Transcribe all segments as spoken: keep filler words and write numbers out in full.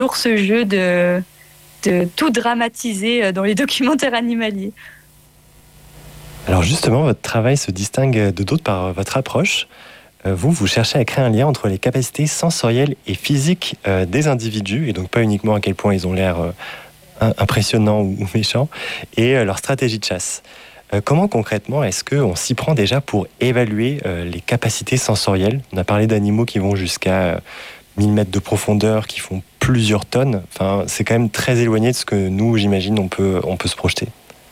toujours ce jeu de, de tout dramatiser dans les documentaires animaliers. Alors justement, votre travail se distingue de d'autres par votre approche. Vous, vous cherchez à créer un lien entre les capacités sensorielles et physiques des individus, et donc pas uniquement à quel point ils ont l'air impressionnants ou méchants, et leur stratégie de chasse. Comment concrètement est-ce qu'on s'y prend déjà pour évaluer les capacités sensorielles ? On a parlé d'animaux qui vont jusqu'à mille mètres de profondeur, qui font plusieurs tonnes. Enfin, c'est quand même très éloigné de ce que nous, j'imagine, on peut, on peut se projeter.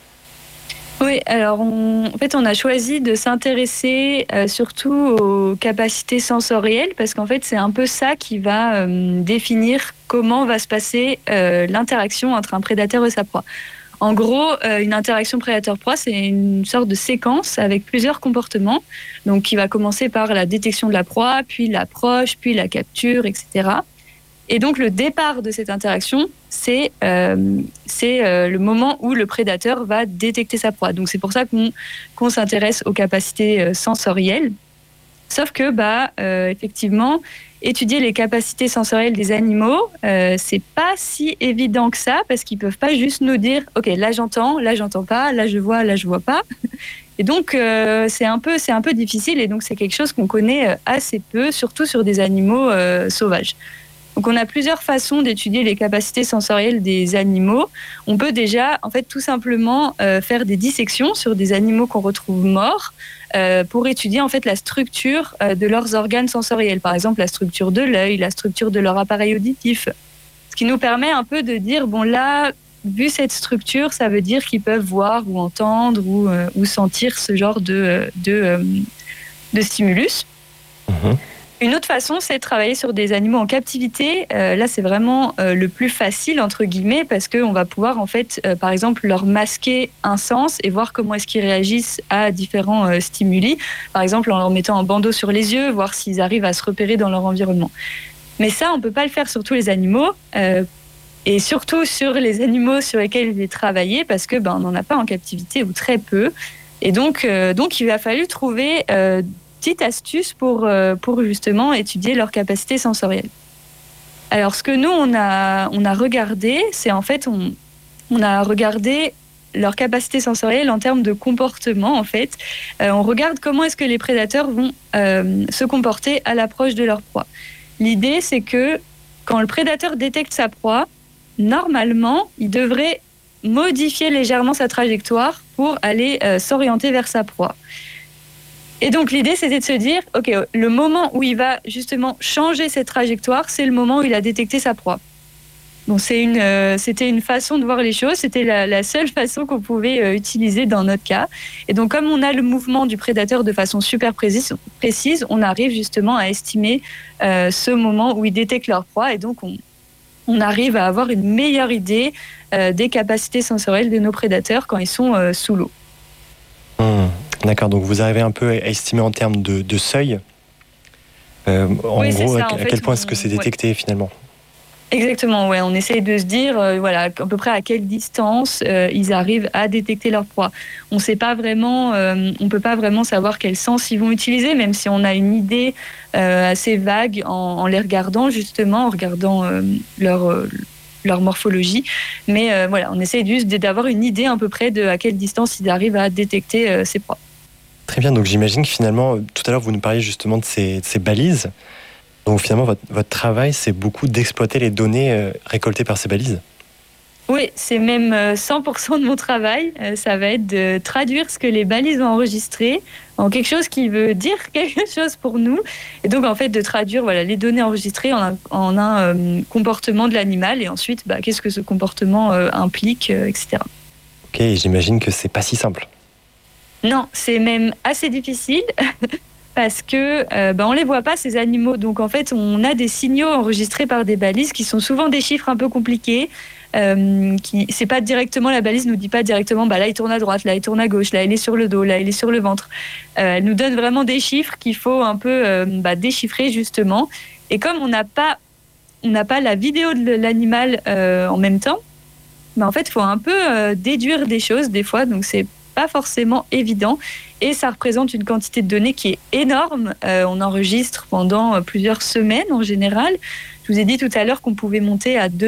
Oui, alors on, en fait, on a choisi de s'intéresser euh, surtout aux capacités sensorielles parce qu'en fait, c'est un peu ça qui va euh, définir comment va se passer euh, l'interaction entre un prédateur et sa proie. En gros, euh, une interaction prédateur-proie, c'est une sorte de séquence avec plusieurs comportements, donc qui va commencer par la détection de la proie, puis l'approche, puis la capture, et cetera. Et donc, le départ de cette interaction, c'est, euh, c'est euh, le moment où le prédateur va détecter sa proie. Donc, c'est pour ça qu'on, qu'on s'intéresse aux capacités euh, sensorielles. Sauf que, bah, euh, effectivement, étudier les capacités sensorielles des animaux, euh, c'est pas si évident que ça, parce qu'ils peuvent pas juste nous dire « Ok, là j'entends, là j'entends pas, là je vois, là je vois pas ». Et donc, euh, c'est un peu, c'est un peu difficile, et donc c'est quelque chose qu'on connaît assez peu, surtout sur des animaux euh, sauvages. Donc, on a plusieurs façons d'étudier les capacités sensorielles des animaux. On peut déjà, en fait, tout simplement euh, faire des dissections sur des animaux qu'on retrouve morts euh, pour étudier en fait la structure euh, de leurs organes sensoriels. Par exemple, la structure de l'œil, la structure de leur appareil auditif. Ce qui nous permet un peu de dire, bon là, vu cette structure, ça veut dire qu'ils peuvent voir ou entendre ou, euh, ou sentir ce genre de, de, euh, de stimulus. Mmh. Une autre façon, c'est de travailler sur des animaux en captivité. Euh, là, c'est vraiment euh, le plus facile, entre guillemets, parce qu'on va pouvoir, en fait, euh, par exemple, leur masquer un sens et voir comment est-ce qu'ils réagissent à différents euh, stimuli. Par exemple, en leur mettant un bandeau sur les yeux, voir s'ils arrivent à se repérer dans leur environnement. Mais ça, on ne peut pas le faire sur tous les animaux, euh, et surtout sur les animaux sur lesquels j'ai travaillé, parce que ben, on n'en a pas en captivité, ou très peu. Et donc, euh, donc il a fallu trouver... Euh, petite astuce pour, euh, pour justement étudier leur capacité sensorielle. Alors, ce que nous, on a, on a regardé, c'est en fait, on, on a regardé leur capacité sensorielle en termes de comportement, en fait. Euh, on regarde comment est-ce que les prédateurs vont euh, se comporter à l'approche de leur proie. L'idée, c'est que quand le prédateur détecte sa proie, normalement, il devrait modifier légèrement sa trajectoire pour aller euh, s'orienter vers sa proie. Et donc, l'idée, c'était de se dire, OK, le moment où il va justement changer cette trajectoire, c'est le moment où il a détecté sa proie. Donc, c'est une, euh, c'était une façon de voir les choses. C'était la, la seule façon qu'on pouvait euh, utiliser dans notre cas. Et donc, comme on a le mouvement du prédateur de façon super précise, précise on arrive justement à estimer euh, ce moment où ils détectent leur proie. Et donc, on, on arrive à avoir une meilleure idée euh, des capacités sensorielles de nos prédateurs quand ils sont euh, sous l'eau. Mmh. D'accord, donc vous arrivez un peu à estimer en termes de, de seuil, euh, en oui, gros, ça, à, en à fait, quel point on, est-ce que c'est détecté ouais. finalement ? Exactement, ouais. On essaye de se dire, euh, voilà, à peu près à quelle distance euh, ils arrivent à détecter leur proie. On sait pas vraiment, euh, on peut pas vraiment savoir quel sens ils vont utiliser, même si on a une idée euh, assez vague en, en les regardant justement, en regardant euh, leur euh, leur morphologie. Mais euh, voilà, on essaye juste d'avoir une idée à peu près de à quelle distance ils arrivent à détecter euh, ces proies. Très bien, donc j'imagine que finalement, tout à l'heure vous nous parliez justement de ces, de ces balises. Donc finalement, votre, votre travail, c'est beaucoup d'exploiter les données euh, récoltées par ces balises. Oui, c'est même cent pour cent de mon travail. Euh, ça va être de traduire ce que les balises ont enregistré en quelque chose qui veut dire quelque chose pour nous. Et donc, en fait, de traduire voilà, les données enregistrées en un, en un euh, comportement de l'animal et ensuite, bah, qu'est-ce que ce comportement euh, implique, euh, et cetera. Ok, j'imagine que c'est pas si simple. Non, c'est même assez difficile parce que euh, bah, on les voit pas ces animaux. Donc en fait, on a des signaux enregistrés par des balises qui sont souvent des chiffres un peu compliqués. Euh, qui, c'est pas directement la balise nous dit pas directement bah là il tourne à droite, là il tourne à gauche, là il est sur le dos, là il est sur le ventre. Euh, elle nous donne vraiment des chiffres qu'il faut un peu euh, bah, déchiffrer justement. Et comme on n'a pas on n'a pas la vidéo de l'animal euh, en même temps, bah, en fait il faut un peu euh, déduire des choses des fois. Donc c'est pas forcément évident et ça représente une quantité de données qui est énorme. Euh, on enregistre pendant plusieurs semaines en général. Je Je vous ai dit tout à l'heure qu'on pouvait monter à deux